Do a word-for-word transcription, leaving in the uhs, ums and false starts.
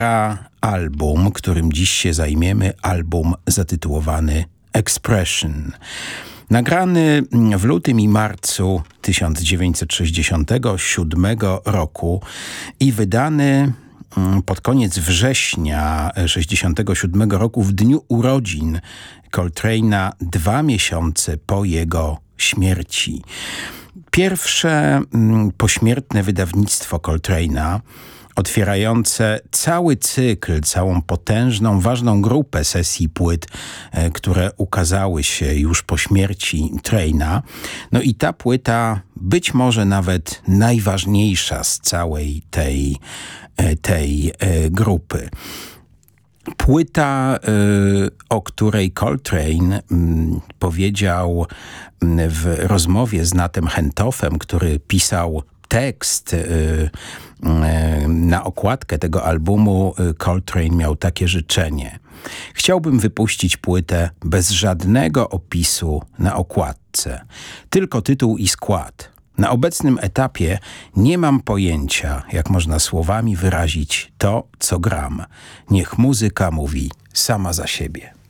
album, którym dziś się zajmiemy, album zatytułowany Expression. Nagrany w lutym i marcu tysiąc dziewięćset sześćdziesiątego siódmego roku i wydany pod koniec września tysiąc dziewięćset sześćdziesiątego siódmego roku w dniu urodzin Coltrane'a, dwa miesiące po jego śmierci. Pierwsze mm, pośmiertne wydawnictwo Coltrane'a, otwierające cały cykl, całą potężną, ważną grupę sesji płyt, e, które ukazały się już po śmierci Traina. No i ta płyta, być może nawet najważniejsza z całej tej, e, tej e, grupy. Płyta, y, o której Coltrane y, powiedział y, w rozmowie z Natem Hentoffem, który pisał tekst y, y, na okładkę tego albumu, y, Coltrane miał takie życzenie. Chciałbym wypuścić płytę bez żadnego opisu na okładce, tylko tytuł i skład. Na obecnym etapie nie mam pojęcia, jak można słowami wyrazić to, co gram. Niech muzyka mówi sama za siebie.